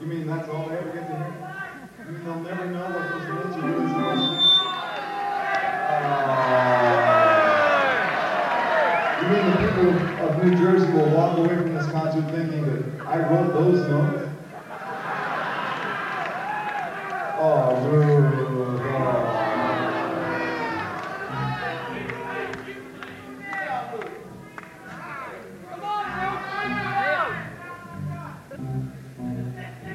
You mean that's all they ever get to hear? You mean they'll never know what those notes are really supposed to be? You mean the people of New Jersey will walk away from this concert thinking that I wrote those notes? Oh, boo.